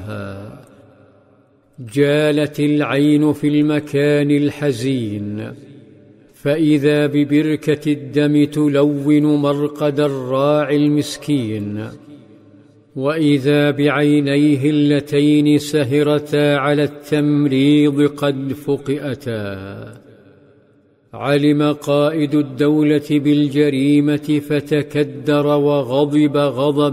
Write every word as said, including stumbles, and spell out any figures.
شعاعها. جالت العين في المكان الحزين، فإذا ببركة الدم تلون مرقد الراعي المسكين، وإذا بعينيه اللتين سهرتا على التمريض قد فقئتا. علم قائد الدولة بالجريمة فتكدر وغضب غضبا